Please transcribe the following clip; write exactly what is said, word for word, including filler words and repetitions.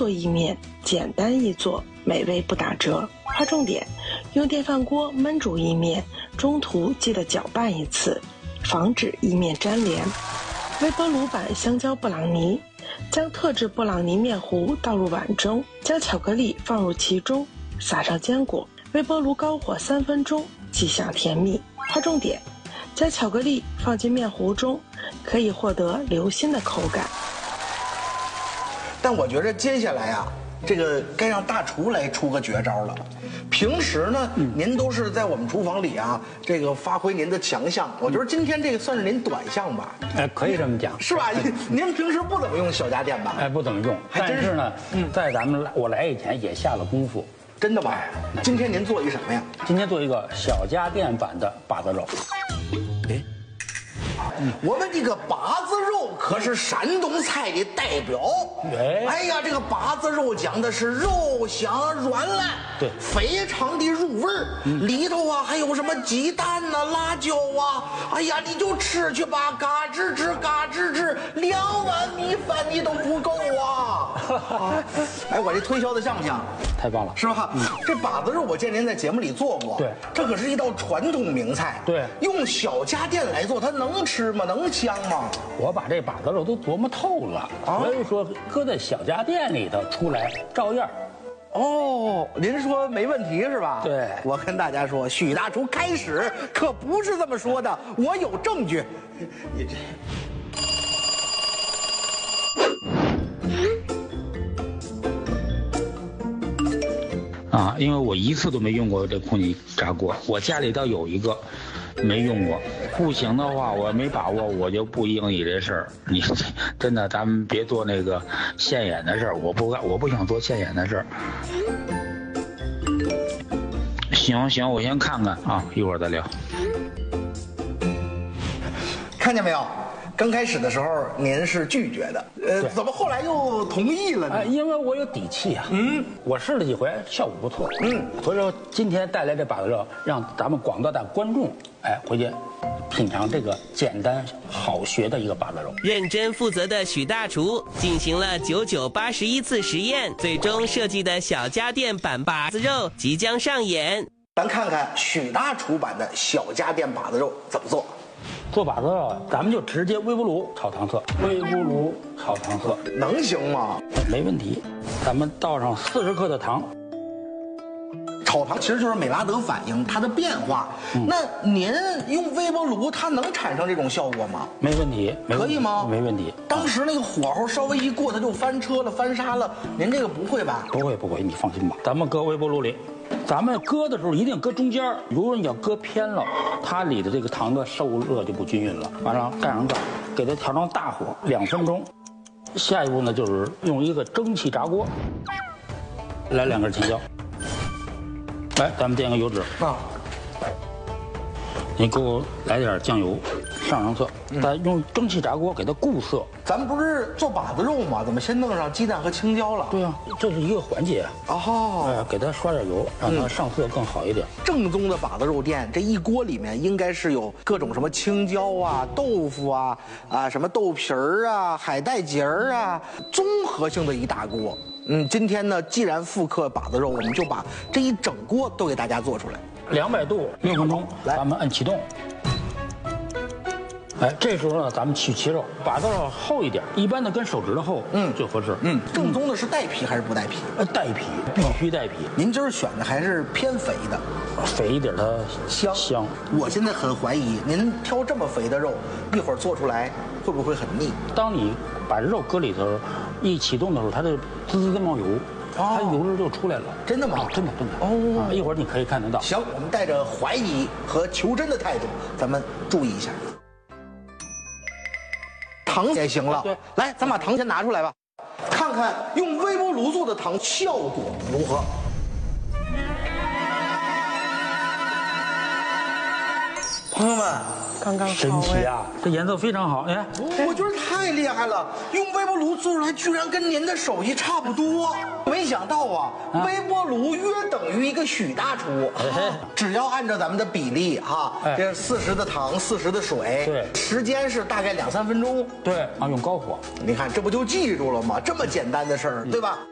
做意面，简单易做，美味不打折。划重点：用电饭锅焖煮意面，中途记得搅拌一次，防止意面粘连。微波炉版香蕉布朗尼，将特制布朗尼面糊倒入碗中，将巧克力放入其中，撒上坚果，微波炉高火三分钟，即享甜蜜。划重点：将巧克力放进面糊中，可以获得流心的口感。 但我觉着接下来啊，这个该让大厨来出个绝招了。平时呢，嗯、您都是在我们厨房里啊，这个发挥您的强项。我觉得今天这个算是您短项吧？ 哎，可以这么讲， 是吧？您平时不怎么用小家电吧？ 哎，不怎么用。但是呢，嗯、在咱们我来以前也下了功夫。 真的吗？今天您做一什么呀？ 今天做一个小家电版的把子肉。 哎。我们这个把子肉可是山东菜的代表。哎，哎呀，这个把子肉讲的是肉香软烂， 对， 非常的入味儿。嗯、里头啊还有什么鸡蛋呐、啊、辣椒啊，哎呀，你就吃去吧，嘎吱吱嘎吱吱，两碗米饭你都不够啊！哎，我这推销的像不像？ 太棒了， 是吧？嗯、这把子肉我见您在节目里做过， 对， 这可是一道传统名菜。 对， 用小家电来做，它能吃吗？能香吗？ 我把这把子肉都琢磨透了，啊、所以说搁在小家电里头出来照样。 哦，您说没问题是吧？ 对， 我跟大家说，许大厨开始可不是这么说的，我有证据。你这。 啊，因为我一次都没用过这空气炸锅，我家里倒有一个，没用过。不行的话，我没把握，我就不应你这事儿。你真的，咱们别做那个现眼的事儿，我不干，我不想做现眼的事儿。行行，我先看看啊，一会儿再聊。 看见没有？刚开始的时候您是拒绝的，呃，怎么后来又同意了呢？ 哎，因为我有底气啊。嗯，我试了几回，效果不错。嗯，所以说今天带来这把子肉，让咱们广大的观众哎回去品尝这个简单好学的一个把子肉。 认真负责的许大厨进行了九九八十一次实验，最终设计的小家电版把子肉即将上演。 咱看看许大厨版的小家电把子肉怎么做。 做把子肉，咱们就直接微波炉炒糖色，微波炉炒糖色能行吗？ 没问题。咱们倒上四十克的糖。 炒糖其实就是美拉德反应它的变化。嗯、那您用微波炉，它能产生这种效果吗？ 没问题，没问题可以吗？ 没问题。 当时那个火候稍微一过，它就翻车了、翻沙了。您这个不会吧？ 不会不会，你放心吧。咱们搁微波炉里。咱们搁的时候一定搁中间，如果你要搁偏了，它里的这个糖的受热就不均匀了。完了盖上盖，给它调成大火两分钟。下一步呢，就是用一个蒸汽炸锅，来两根青椒。来，咱们垫个油纸啊，你给我来点酱油，上上色，再用蒸汽炸锅给它固色。 咱们不是做把子肉吗？怎么先弄上鸡蛋和青椒了？ 对啊，这是一个环节。哦，哎，给它刷点油，让它上色更好一点。 嗯、正宗的把子肉店，这一锅里面应该是有各种什么青椒啊、豆腐啊、啊什么豆皮儿啊、海带结儿啊，综合性的一大锅。嗯，今天呢，既然复刻把子肉，我们就把这一整锅都给大家做出来。 两百度六分钟，来，咱们按启动。哎，这时候呢，咱们去切肉，把子肉厚一点，一般的跟手指头厚，嗯，最合适。嗯， 正宗的是带皮还是不带皮？ 呃，带皮，必须带皮。 您今儿选的还是偏肥的， 肥一点它香香。 我现在很怀疑，您挑这么肥的肉，一会儿做出来会不会很腻？ 当你把肉搁里头一启动的时候，它就滋滋的冒油。哦、它油脂就出来了， 真的吗？ 啊、真的真的哦、啊！一会儿你可以看得到。 行，我们带着怀疑和求真的态度，咱们注意一下。糖也行了，对，来，咱把糖先拿出来吧，看看用微波炉做的糖效果如何。朋友们， 刚刚神奇啊！这颜色非常好，哎， 我觉得太厉害了，用微波炉做出来居然跟您的手艺差不多。没想到啊，啊微波炉约等于一个许大厨，啊、只要按照咱们的比例哈，哎、这四十的糖，四十的水， 对， 时间是大概两三分钟， 对，啊，用高火。 你看，这不就记住了吗？这么简单的事儿，嗯、对吧？